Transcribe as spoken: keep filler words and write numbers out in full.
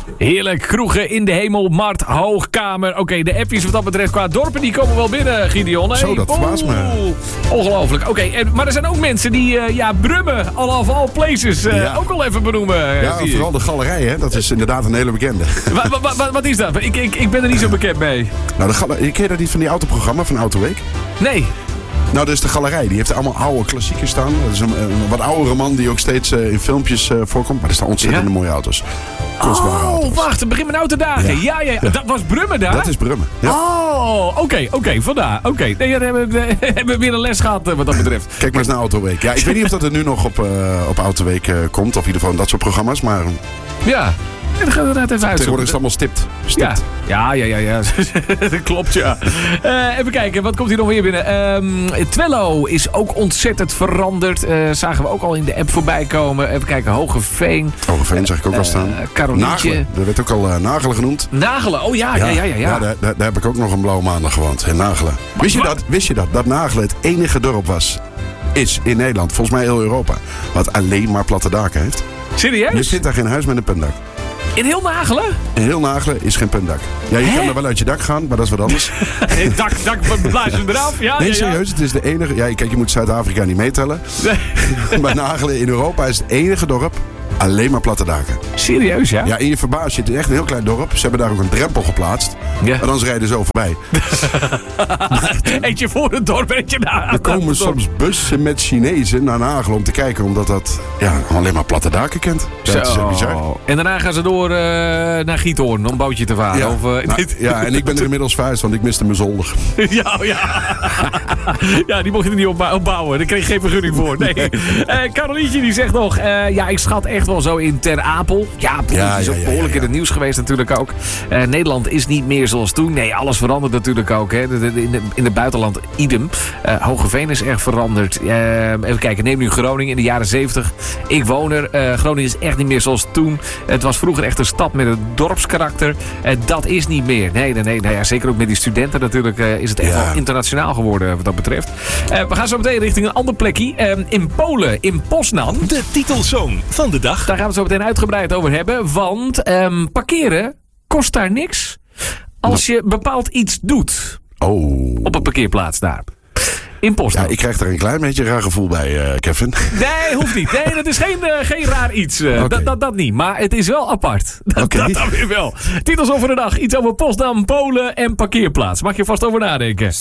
Heerlijk, kroegen in de hemel, markt, hoogkamer. Oké, okay, de appjes wat dat betreft qua dorpen, die komen wel binnen, Gideon. Hey, Zo, dat verbaast me. Ongelooflijk. Oké, okay, maar er zijn ook mensen die, uh, ja, Brummen, all of all places, uh, ja. ook al even benoemen. Ja, vooral de galerij, hè. Dat is inderdaad een hele bekende. Wat, wat, wat, wat is dat? Ik, ik, ik ben er niet zo bekend mee. Nou, de galerij, ken je dat niet van die autoprogramma van Autoweek? Nee. Nou, dat is de galerij. Die heeft allemaal oude klassiekers staan. Dat is een, een wat oudere man die ook steeds uh, in filmpjes uh, voorkomt. Maar er staan ontzettend ja? mooie auto's. Oh, auto's. wacht. Het begint met nou te dagen. Ja. Ja, ja, ja. Dat was Brummen daar? Dat is Brummen, ja. Oh, oké, okay, oké. Okay, vandaar. Oké. Okay. Nee, dan hebben we, hebben we weer een les gehad uh, wat dat betreft. Kijk maar eens naar Autoweek. Ja, ik weet niet of dat er nu nog op, uh, op Autoweek uh, komt. Of in ieder geval dat soort programma's. Maar... Ja. En dan gaan we inderdaad even uit. Tegenwoordig is het allemaal stipt. stipt. Ja, ja, ja, ja. ja. Dat klopt, ja. Uh, even kijken, wat komt hier nog weer binnen? Um, Twello is ook ontzettend veranderd. Uh, zagen we ook al in de app voorbij komen. Even kijken, Hogeveen. Hogeveen zag ik ook uh, al staan. Carolientje. Nagelen, dat werd ook al uh, Nagelen genoemd. Nagelen, oh ja, ja, ja. ja, ja, ja. ja daar, daar, daar heb ik ook nog een blauwe maandag gewoond, in Nagelen. Wist je, dat, wist je dat? Dat Nagelen het enige dorp was, is in Nederland, volgens mij heel Europa, wat alleen maar platte daken heeft. Serieus? Je vindt daar geen huis met een puntdak. In heel Nagelen? In heel Nagelen is geen puntdak. Ja, je Hè? kan er wel uit je dak gaan, maar dat is wat anders. dak, dak blazen eraf? Ja, nee, ja, serieus. Ja. Het is de enige... Ja, kijk, je moet Zuid-Afrika niet meetellen. Nee. Maar Nagelen in Europa is het enige dorp alleen maar platte daken. Serieus, ja? Ja, in je verbaas. Het is echt een heel klein dorp. Ze hebben daar ook een drempel geplaatst. Ja. En dan rijden ze zo voorbij. Eentje voor het dorp, eentje na. Er komen soms bussen met Chinezen naar Nagelen om te kijken. Omdat dat ja, alleen maar platte daken kent. Ja, dat is echt bizar. En daarna gaan ze door uh, naar Giethoorn om een bootje te varen. Ja. Of, uh, nou, ja, en ik ben er inmiddels verhuisd, want ik miste mijn zolder. ja, ja. ja, die mocht je er niet opbouwen. Daar kreeg ik geen vergunning voor. Nee. Uh, Carolientje die zegt nog, uh, ja, ik schat echt wel zo in Ter Apel. Ja, dat ja, is ook ja, ja, behoorlijk ja, ja. in het nieuws geweest natuurlijk ook. Uh, Nederland is niet meer zoals toen. Nee, alles verandert natuurlijk ook. Hè. In, de, in het buitenland idem. Uh, Hogeveen is erg veranderd. Uh, even kijken, neem nu Groningen in de jaren zeventig. Ik woon er. Uh, Groningen is echt niet meer zoals toen. Het was vroeger echt een stad met een dorpskarakter. Uh, dat is niet meer. Nee, nee, nee. Nou ja, zeker ook met die studenten natuurlijk uh, is het echt ja. wel internationaal geworden wat dat betreft. Uh, we gaan zo meteen richting een ander plekje. Uh, in Polen, in Poznan. De titelsong van de dag. Daar gaan we het zo meteen uitgebreid over hebben. Want um, parkeren kost daar niks als je bepaald iets doet. Oh. Op een parkeerplaats daar. In Poznan. Ja, ik krijg er een klein beetje een raar gevoel bij, uh, Kevin. Nee, hoeft niet. Nee, dat is geen, uh, geen raar iets. Uh, okay. dat, dat, dat niet. Maar het is wel apart. Dat, okay. dat dan weer wel. Titels over de dag. Iets over Poznan, Polen en parkeerplaats. Mag je vast over nadenken.